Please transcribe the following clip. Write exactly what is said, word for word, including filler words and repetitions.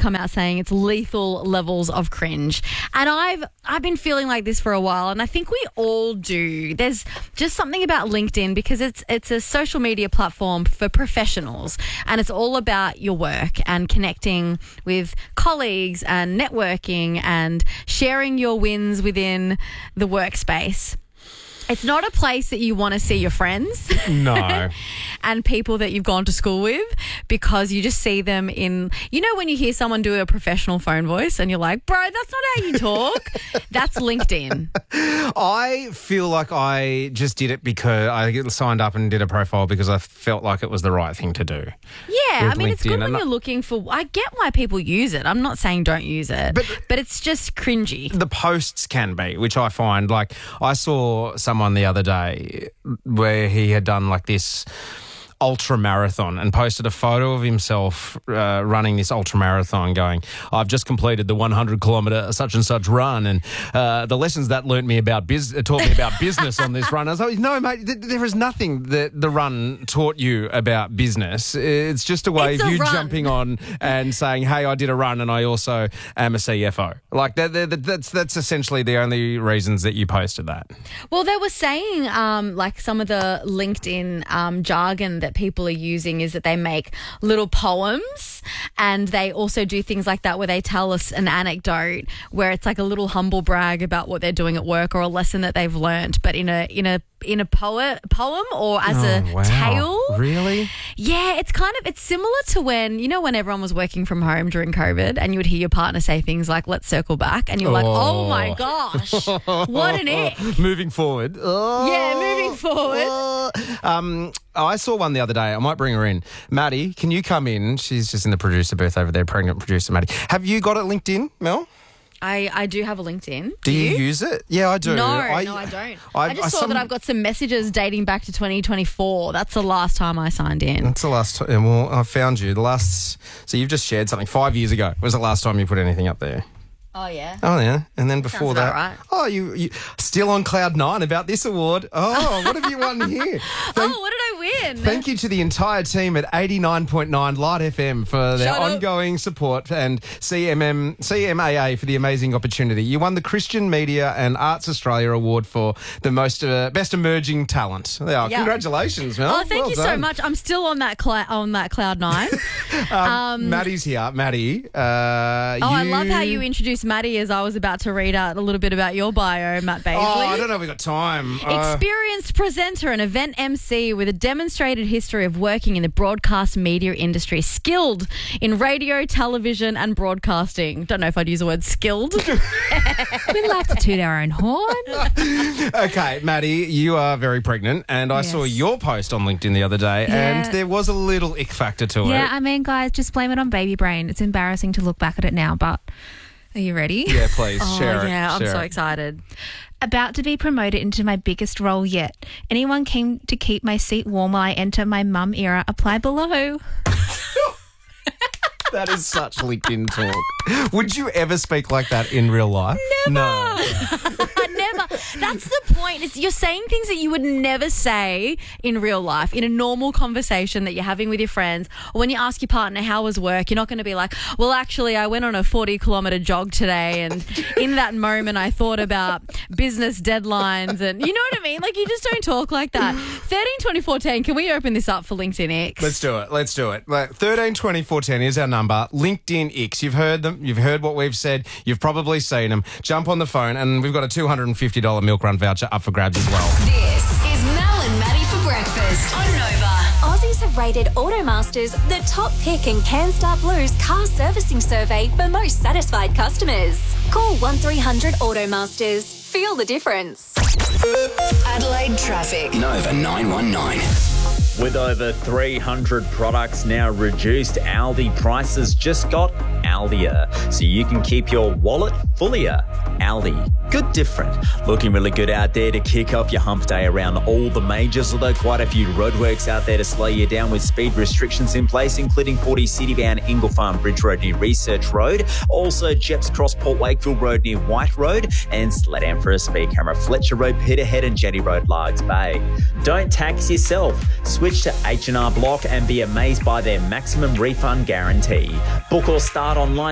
come out saying it's lethal levels of cringe. And I've I've been feeling like this for a while, and I think we all do. There's just something about LinkedIn because it's it's a social media platform for professionals, and it's all about your work and connecting with colleagues and networking and sharing your wins within the workspace. It's not a place that you want to see your friends. No. And people that you've gone to school with, because you just see them in, you know, when you hear someone do a professional phone voice and you're like, bro, that's not how you talk. That's LinkedIn. I feel like I just did it because I signed up and did a profile because I felt like it was the right thing to do. Yeah, I mean, it's good LinkedIn. when you're looking for, I get why people use it. I'm not saying don't use it, but, but it's just cringy. The posts can be, which I find, like, I saw someone the other day where he had done like this ultra marathon and posted a photo of himself uh, running this ultra marathon going, I've just completed the one hundred kilometre such and such run, and uh, the lessons that learnt me about biz- taught me about business on this run. I was like, no, mate, th- there is nothing that the run taught you about business. It's just a way It's of a you run. jumping on and saying, hey, I did a run and I also am a C F O. Like that, that, that's that's essentially the only reasons that you posted that. Well, they were saying um, like some of the LinkedIn um, jargon that people are using is that they make little poems, and they also do things like that where they tell us an anecdote where it's like a little humble brag about what they're doing at work or a lesson that they've learnt, but in a in a in a poet poem or as Oh, a wow. tale. Really? Yeah, it's kind of, it's similar to when, you know, when everyone was working from home during COVID and you would hear your partner say things like, let's circle back. And you're like, oh my gosh, what an ick. Moving forward. Oh. Yeah, moving forward. Oh. Um, I saw one the other day. I might bring her in. Maddie, can you come in? She's just in the producer booth over there, pregnant producer Maddie. Have you got it LinkedIn, Mel? I, I do have a LinkedIn. Do you, use it? Yeah, I do. No, I, no, I don't. I, I- just I saw some- that I've got some messages dating back to twenty twenty-four. That's the last time I signed in. That's the last time. Well, I found you. The last. So you've just shared something five years ago. Was the last time you put anything up there? Oh, yeah. Oh, yeah. And then before Sounds that. about right. Oh, you, you still on cloud nine about this award. Oh, what have you won here? Thank, Oh, what did I win? thank you to the entire team at eighty-nine point nine Light F M for their Shut up. ongoing support, and C M M, C M A A for the amazing opportunity. You won the Christian Media and Arts Australia Award for the most uh, best emerging talent. Yeah, Yeah. Congratulations, Mel. Oh, thank Well you so done. much. I'm still on that cl- on that cloud nine. Um, Maddie's here. Maddie. Uh, Oh, I love how you introduced Maddie as I was about to read out a little bit about your bio, Matt Baisley. Oh, I don't know if we got time. Uh, Experienced presenter and event M C with a demonstrated history of working in the broadcast media industry, skilled in radio, television and broadcasting. Don't know if I'd use the word skilled. We love to toot our own horn. Okay, Maddie, you are very pregnant, and I Yes. saw your post on LinkedIn the other day, and Yeah. there was a little ick factor to Yeah, it. I mean, guys, just blame it on baby brain. It's embarrassing to look back at it now, but are you ready? Yeah, please, Oh, share it. yeah, I'm share so it. excited. About to be promoted into my biggest role yet. Anyone keen to keep my seat warm while I enter my mum era, apply below. That is such LinkedIn talk. Would you ever speak like that in real life? Never. No. Never. That's the point. It's, you're saying things that you would never say in real life, in a normal conversation that you're having with your friends. Or when you ask your partner, how was work? You're not going to be like, well, actually, I went on a forty kilometre jog today. And in that moment, I thought about business deadlines. And you know what I mean? Like, you just don't talk like that. thirteen twenty fourteen, can we open this up for LinkedIn X? Let's do it. Let's do it. Like, thirteen twenty fourteen is our number. LinkedIn X. You've heard them. You've heard what we've said. You've probably seen them. Jump on the phone, and we've got a two hundred fifty dollars Milk Run voucher up for grabs as well. This is Mel and Maddie for breakfast on Nova. Aussies have rated Automasters the top pick in CanStar Blue's car servicing survey for most satisfied customers. Call one three hundred Automasters. Feel the difference. Adelaide traffic. Nova nine one nine. With over three hundred products now reduced, Aldi prices just got Aldier, so you can keep your wallet fullier. Aldi, good different. Looking really good out there to kick off your hump day around all the majors, although quite a few roadworks out there to slow you down with speed restrictions in place, including forty Citybound Ingle Farm Bridge Road near Research Road, also Jeps Cross Port Wakefield Road near White Road, and slow down for a speed camera, Fletcher Road, Peterhead and Jetty Road, Largs Bay. Don't tax yourself. Switch to H and R Block and be amazed by their maximum refund guarantee. Book or start online